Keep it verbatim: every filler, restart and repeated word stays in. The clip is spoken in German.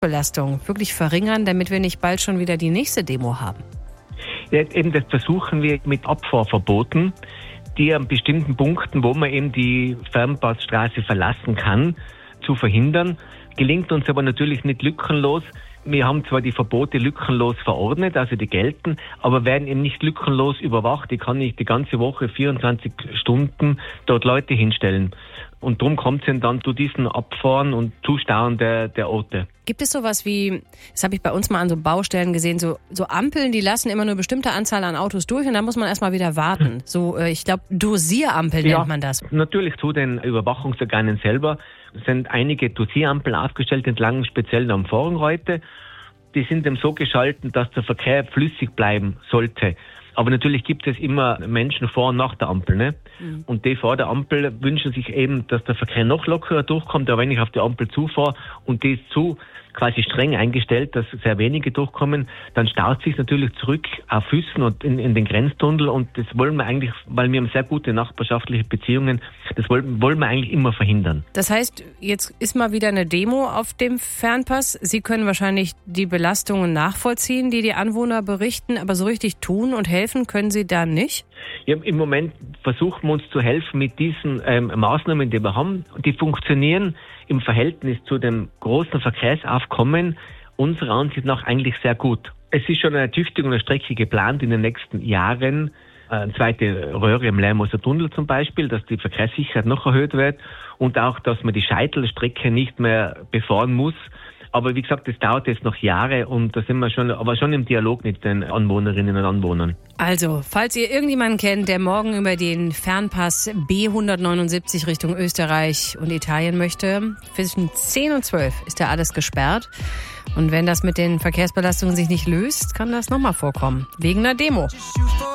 Belastung wirklich verringern, damit wir nicht bald schon wieder die nächste Demo haben? Ja, eben das versuchen wir mit Abfahrverboten, die an bestimmten Punkten, wo man eben die Fernpassstraße verlassen kann, zu verhindern. Gelingt uns aber natürlich nicht lückenlos. Wir haben zwar die Verbote lückenlos verordnet, also die gelten, aber werden eben nicht lückenlos überwacht. Ich kann nicht die ganze Woche vierundzwanzig Stunden dort Leute hinstellen. Und darum kommt es dann zu diesen Abfahren und Zustauen der, der Orte. Gibt es sowas wie, das habe ich bei uns mal an so Baustellen gesehen, so, so Ampeln, die lassen immer nur eine bestimmte Anzahl an Autos durch und dann muss man erstmal wieder warten. So, ich glaube, Dosierampel ja, nennt man das. Natürlich zu den Überwachungsorganen selber sind einige Dosierampeln aufgestellt entlang speziell am Vorrangreute. Die sind eben so geschalten, dass der Verkehr flüssig bleiben sollte. Aber natürlich gibt es immer Menschen vor und nach der Ampel, ne? Mhm. Und die vor der Ampel wünschen sich eben, dass der Verkehr noch lockerer durchkommt. Aber wenn ich auf die Ampel zufahre und die ist zu quasi streng eingestellt, dass sehr wenige durchkommen, dann staut sich natürlich zurück auf Füßen und in, in den Grenztunnel. Und das wollen wir eigentlich, weil wir haben sehr gute nachbarschaftliche Beziehungen, das wollen, wollen wir eigentlich immer verhindern. Das heißt, jetzt ist mal wieder eine Demo auf dem Fernpass. Sie können wahrscheinlich die Belastungen nachvollziehen, die die Anwohner berichten, aber so richtig tun und helfen können Sie da nicht? Ja, im Moment versuchen wir uns zu helfen mit diesen ähm, Maßnahmen, die wir haben. Die funktionieren im Verhältnis zu dem großen Verkehrsaufkommen unserer Ansicht nach eigentlich sehr gut. Es ist schon eine Tüchtigung der Strecke geplant in den nächsten Jahren. Eine zweite Röhre im Lermoser Tunnel zum Beispiel, dass die Verkehrssicherheit noch erhöht wird und auch, dass man die Scheitelstrecke nicht mehr befahren muss. Aber wie gesagt, das dauert jetzt noch Jahre und da sind wir schon, aber schon im Dialog mit den Anwohnerinnen und Anwohnern. Also, falls ihr irgendjemanden kennt, der morgen über den Fernpass B hundertneunundsiebzig Richtung Österreich und Italien möchte, zwischen zehn und zwölf ist ja alles gesperrt. Und wenn das mit den Verkehrsbelastungen sich nicht löst, kann das nochmal vorkommen. Wegen einer Demo.